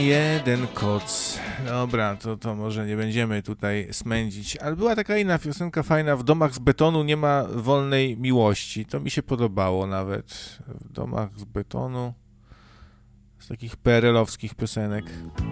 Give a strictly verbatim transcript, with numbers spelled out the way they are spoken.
Jeden koc. Dobra, to, to może nie będziemy tutaj smędzić. Ale była taka inna piosenka fajna. W domach z betonu nie ma wolnej miłości. To mi się podobało nawet. W domach z betonu. Z takich P R L-owskich piosenek.